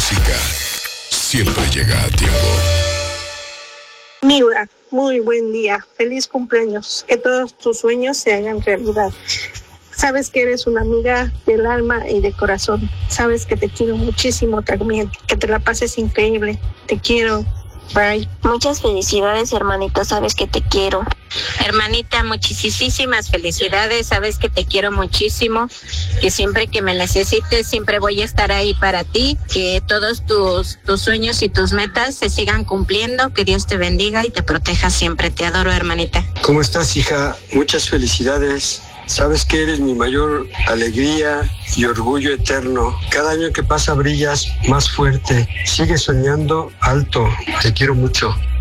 música siempre llega a tiempo. Miura, muy buen día. Feliz cumpleaños. Que todos tus sueños se hagan realidad. Sabes que eres una amiga del alma y de corazón. Sabes que te quiero muchísimo también. Que te la pases increíble. Te quiero. Bye. Muchas felicidades, hermanita. Sabes que te quiero. Hermanita, muchísimas felicidades. Sabes que te quiero muchísimo. Que siempre que me necesites, siempre voy a estar ahí para ti. Que todos tus sueños y tus metas se sigan cumpliendo. Que Dios te bendiga y te proteja siempre. Te adoro, hermanita. ¿Cómo estás, hija? Muchas felicidades. Sabes que eres mi mayor alegría y orgullo eterno. Cada año que pasa brillas más fuerte. Sigue soñando alto. Te quiero mucho.